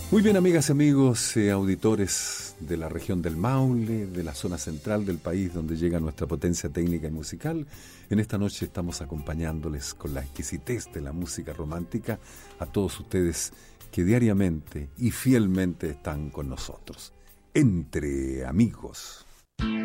Muy bien, amigas y amigos, auditores de la región del Maule, de la zona central del país donde llega nuestra potencia técnica y musical. En esta noche estamos acompañándoles con la exquisitez de la música romántica a todos ustedes que diariamente y fielmente están con nosotros. Entre amigos.